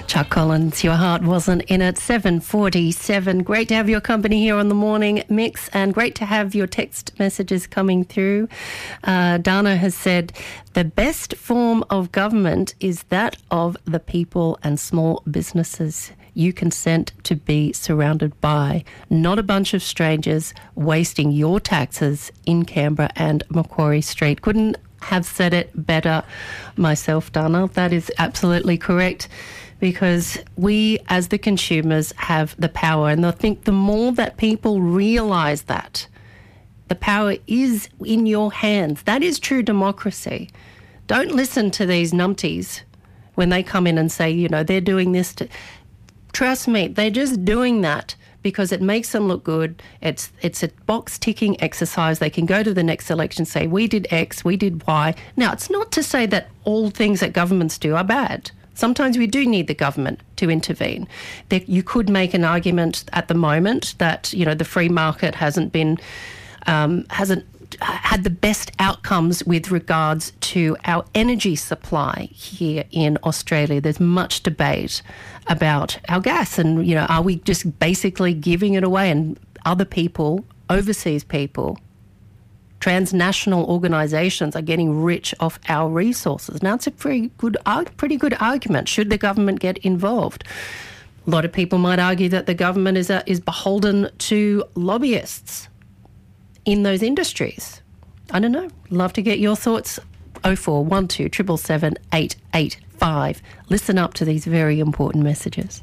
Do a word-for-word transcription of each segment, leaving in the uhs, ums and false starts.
Chuck Collins, Your Heart Wasn't In It, seven forty-seven. Great to have your company here on the morning mix, and great to have your text messages coming through. Uh, Dana has said, the best form of government is that of the people and small businesses you consent to be surrounded by, not a bunch of strangers wasting your taxes in Canberra and Macquarie Street. Couldn't have said it better myself, Dana. That is absolutely correct, because we as the consumers have the power, and I think the more that people realise that the power is in your hands, that is true democracy. Don't listen to these numpties when they come in and say, you know, they're doing this to... Trust me, they're just doing that because it makes them look good. It's it's a box-ticking exercise. They can go to the next election and say, we did X, we did Y. Now, it's not to say that all things that governments do are bad. Sometimes we do need the government to intervene. There, you could make an argument at the moment that, you know, the free market hasn't been, um, hasn't had the best outcomes with regards to our energy supply here in Australia. There's much debate about our gas and, you know, are we just basically giving it away, and other people, overseas people, transnational organisations are getting rich off our resources. Now, it's a pretty good, pretty good argument. Should the government get involved? A lot of people might argue that the government is a, is beholden to lobbyists in those industries. I don't know. Love to get your thoughts. oh four one two seven seven seven eight eight five. Listen up to these very important messages.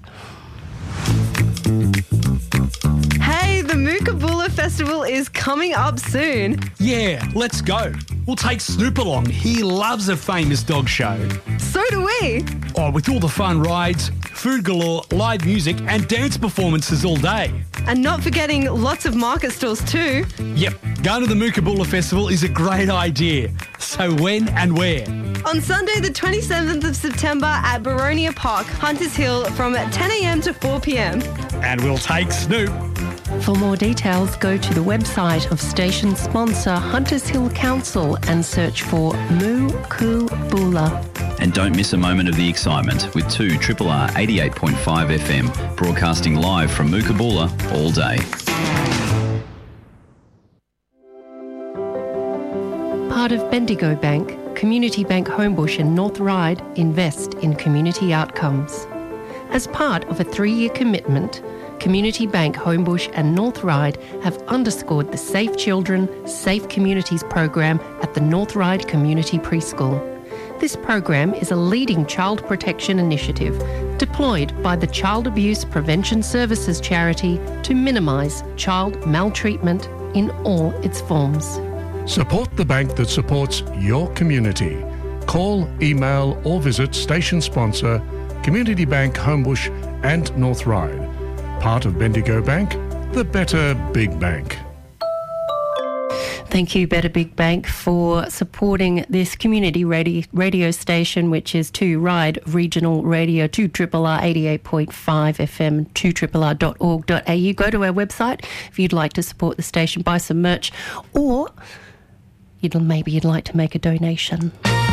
Hey, the Mookabola Festival is coming up soon. Yeah, let's go. We'll take Snoop along. He loves a famous dog show. So do we. Oh, with all the fun rides, food galore, live music and dance performances all day. And not forgetting lots of market stalls too. Yep, going to the Mookabola Festival is a great idea. So when and where? On Sunday the twenty-seventh of September at Baronia Park, Hunters Hill, from ten a.m. to four p.m. And we'll take Snoop. For more details, go to the website of station sponsor Hunters Hill Council and search for Mookabola. And don't miss a moment of the excitement with two R R R eighty-eight point five F M, broadcasting live from Mookabola all day. Part of Bendigo Bank, Community Bank Homebush and North Ryde invest in community outcomes. As part of a three-year commitment, Community Bank Homebush and North Ryde have underscored the Safe Children, Safe Communities program at the North Ryde Community Preschool. This program is a leading child protection initiative deployed by the Child Abuse Prevention Services charity to minimise child maltreatment in all its forms. Support the bank that supports your community. Call, email or visit station sponsor Community Bank Homebush and North Ryde. Part of Bendigo Bank, the better big bank. Thank you, Better Big Bank, for supporting this community radio, radio station, which is two Ryde Regional Radio, two R R R eighty-eight point five F M, two R R R dot org dot a u. Go to our website if you'd like to support the station, buy some merch, or you'd, maybe you'd like to make a donation.